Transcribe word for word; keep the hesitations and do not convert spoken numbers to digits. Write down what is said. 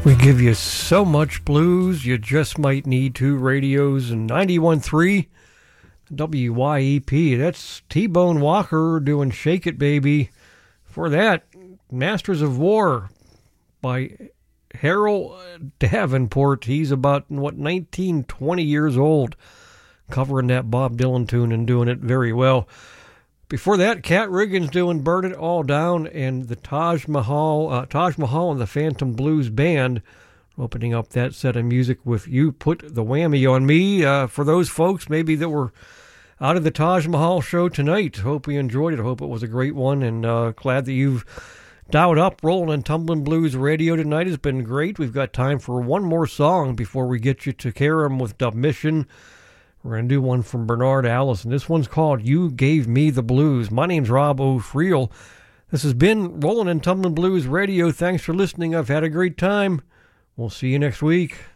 We give you so much blues, you just might need two radios and ninety-one point three W Y E P. That's T-Bone Walker doing Shake It Baby. For that, Masters of War by Harold Davenport. He's about, what, nineteen, twenty years old, covering that Bob Dylan tune and doing it very well. Before that, Cat Riggins doing Burn It All Down, and the Taj Mahal, uh, Taj Mahal and the Phantom Blues Band opening up that set of music with You Put the Whammy on Me. Uh, for those folks maybe that were out of the Taj Mahal show tonight, hope you enjoyed it. Hope it was a great one, and uh, glad that you've dialed up Rolling and Tumbling Blues Radio tonight. Has been great. We've got time for one more song before we get you to Karam with Dub Mission. We're going to do one from Bernard Allison. This one's called You Gave Me the Blues. My name's Rob O'Friel. This has been Rolling and Tumbling Blues Radio. Thanks for listening. I've had a great time. We'll see you next week.